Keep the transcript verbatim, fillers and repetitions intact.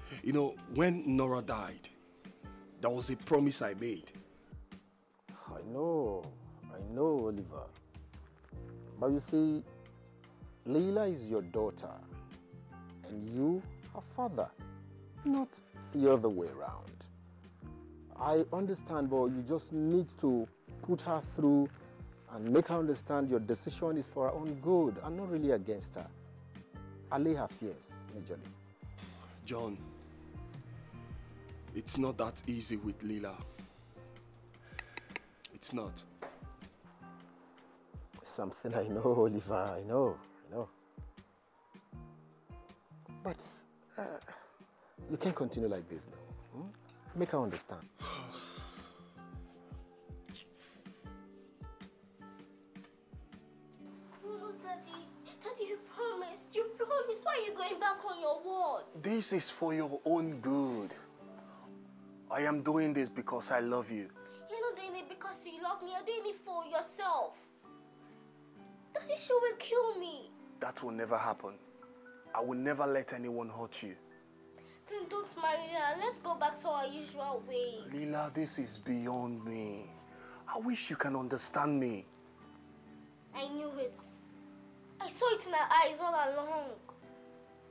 You know, when Nora died, there was a promise I made. I know, I know, Oliver. But you see, Leila is your daughter, and you her father, not the other way around. I understand, but you just need to put her through and make her understand your decision is for her own good and not really against her. Allay her fears, majorly. John, it's not that easy with Leila. It's not. Something I know, Oliver, I know, I know. But uh, you can't continue like this now. Hmm? Make her understand. No, Daddy. Daddy, you promised. You promised. Why are you going back on your word? This is for your own good. I am doing this because I love you. You're not doing it because you love me. You're doing it for yourself. Daddy, she will kill me. That will never happen. I will never let anyone hurt you. Then don't marry her. Let's go back to our usual ways. Leila, this is beyond me. I wish you can understand me. I knew it. I saw it in her eyes all along.